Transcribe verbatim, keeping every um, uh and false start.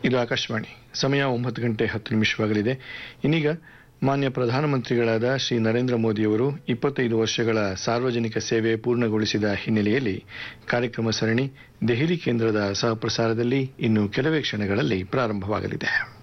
ಇದು ಆಕಾಶವಾಣಿ. ಸಮಯ ಒಂಬತ್ತು ಗಂಟೆ ಹತ್ತು ನಿಮಿಷವಾಗಲಿದೆ. ಇನ್ನೀಗ ಮಾನ್ಯ ಪ್ರಧಾನಮಂತ್ರಿಗಳಾದ ಶ್ರೀ ನರೇಂದ್ರ ಮೋದಿಯವರು ಇಪ್ಪತ್ತೈದು ವರ್ಷಗಳ ಸಾರ್ವಜನಿಕ ಸೇವೆ ಪೂರ್ಣಗೊಳಿಸಿದ ಹಿನ್ನೆಲೆಯಲ್ಲಿ ಕಾರ್ಯಕ್ರಮ ಸರಣಿ ದೆಹಲಿ ಕೇಂದ್ರದ ಸಹಪ್ರಸಾರದಲ್ಲಿ ಇನ್ನು ಕೆಲವೇ ಕ್ಷಣಗಳಲ್ಲಿ ಪ್ರಾರಂಭವಾಗಲಿದೆ.